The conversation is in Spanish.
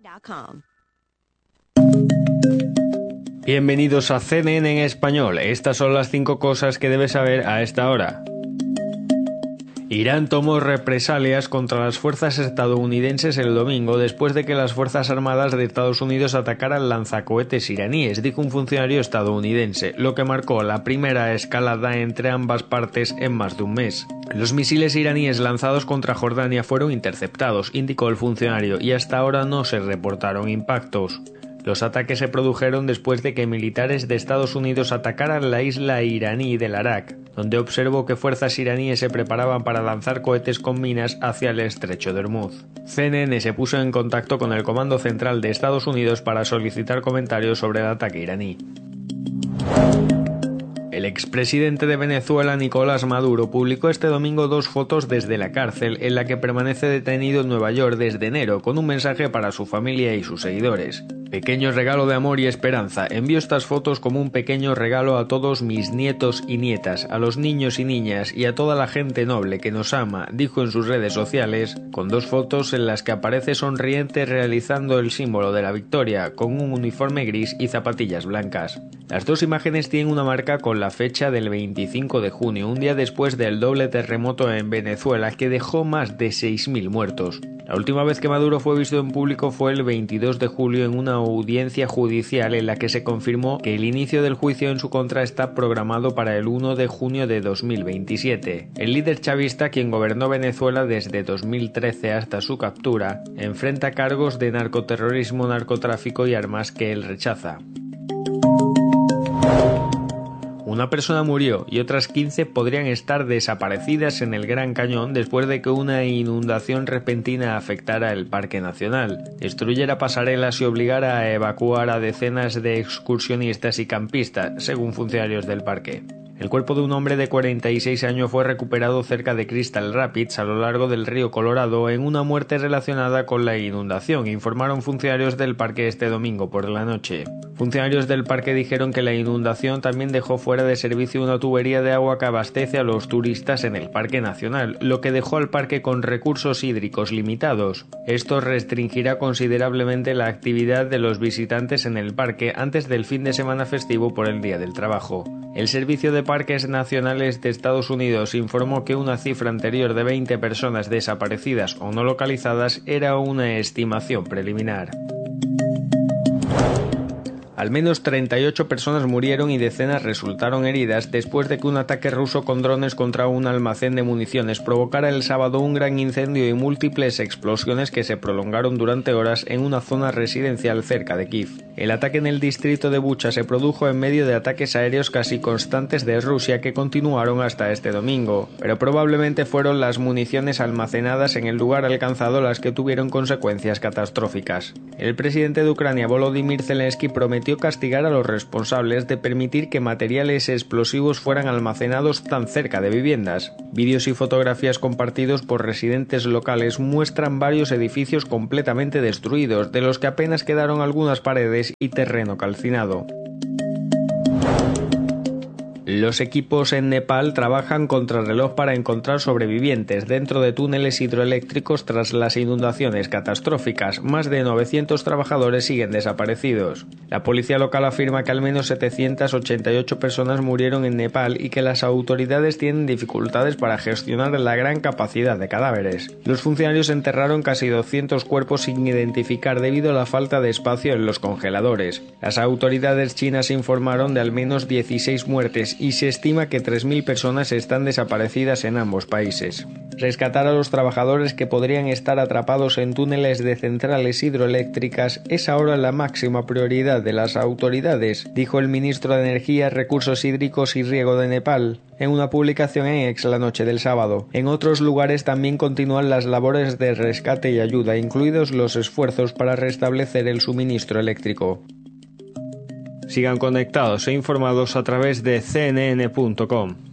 Bienvenidos a CNN en español. Estas son las 5 cosas que debes saber a esta hora. Irán tomó represalias contra las fuerzas estadounidenses el domingo después de que las Fuerzas Armadas de Estados Unidos atacaran lanzacohetes iraníes, dijo un funcionario estadounidense, lo que marcó la primera escalada entre ambas partes en más de un mes. Los misiles iraníes lanzados contra Jordania fueron interceptados, indicó el funcionario, y hasta ahora no se reportaron impactos. Los ataques se produjeron después de que militares de Estados Unidos atacaran la isla iraní del Arak, donde observó que fuerzas iraníes se preparaban para lanzar cohetes con minas hacia el estrecho de Hormuz. CNN se puso en contacto con el Comando Central de Estados Unidos para solicitar comentarios sobre el ataque iraní. El expresidente de Venezuela, Nicolás Maduro, publicó este domingo 2 fotos desde la cárcel en la que permanece detenido en Nueva York desde enero, con un mensaje para su familia y sus seguidores. Pequeño regalo de amor y esperanza. Envío estas fotos como un pequeño regalo a todos mis nietos y nietas, a los niños y niñas y a toda la gente noble que nos ama, dijo en sus redes sociales, con 2 fotos en las que aparece sonriente realizando el símbolo de la victoria, con un uniforme gris y zapatillas blancas. Las 2 imágenes tienen una marca con la fecha del 25 de junio, un día después del doble terremoto en Venezuela que dejó más de 6.000 muertos. La última vez que Maduro fue visto en público fue el 22 de julio en una audiencia judicial en la que se confirmó que el inicio del juicio en su contra está programado para el 1 de junio de 2027. El líder chavista, quien gobernó Venezuela desde 2013 hasta su captura, enfrenta cargos de narcoterrorismo, narcotráfico y armas que él rechaza. Una persona murió y otras 15 podrían estar desaparecidas en el Gran Cañón después de que una inundación repentina afectara el Parque Nacional, destruyera pasarelas y obligara a evacuar a decenas de excursionistas y campistas, según funcionarios del parque. El cuerpo de un hombre de 46 años fue recuperado cerca de Crystal Rapids a lo largo del río Colorado en una muerte relacionada con la inundación, informaron funcionarios del parque este domingo por la noche. Funcionarios del parque dijeron que la inundación también dejó fuera de servicio una tubería de agua que abastece a los turistas en el Parque Nacional, lo que dejó al parque con recursos hídricos limitados. Esto restringirá considerablemente la actividad de los visitantes en el parque antes del fin de semana festivo por el Día del Trabajo. El Servicio de Parques Nacionales de Estados Unidos informó que una cifra anterior de 20 personas desaparecidas o no localizadas era una estimación preliminar. Al menos 38 personas murieron y decenas resultaron heridas después de que un ataque ruso con drones contra un almacén de municiones provocara el sábado un gran incendio y múltiples explosiones que se prolongaron durante horas en una zona residencial cerca de Kiev. El ataque en el distrito de Bucha se produjo en medio de ataques aéreos casi constantes de Rusia que continuaron hasta este domingo, pero probablemente fueron las municiones almacenadas en el lugar alcanzado las que tuvieron consecuencias catastróficas. El presidente de Ucrania, Volodymyr Zelensky, prometió castigar a los responsables de permitir que materiales explosivos fueran almacenados tan cerca de viviendas. Vídeos y fotografías compartidos por residentes locales muestran varios edificios completamente destruidos, de los que apenas quedaron algunas paredes y terreno calcinado. Los equipos en Nepal trabajan contrarreloj para encontrar sobrevivientes dentro de túneles hidroeléctricos tras las inundaciones catastróficas. Más de 900 trabajadores siguen desaparecidos. La policía local afirma que al menos 788 personas murieron en Nepal y que las autoridades tienen dificultades para gestionar la gran capacidad de cadáveres. Los funcionarios enterraron casi 200 cuerpos sin identificar debido a la falta de espacio en los congeladores. Las autoridades chinas informaron de al menos 16 muertes y se estima que 3.000 personas están desaparecidas en ambos países. Rescatar a los trabajadores que podrían estar atrapados en túneles de centrales hidroeléctricas es ahora la máxima prioridad de las autoridades, dijo el ministro de Energía, Recursos Hídricos y Riego de Nepal, en una publicación en X la noche del sábado. En otros lugares también continúan las labores de rescate y ayuda, incluidos los esfuerzos para restablecer el suministro eléctrico. Sigan conectados e informados a través de cnn.com.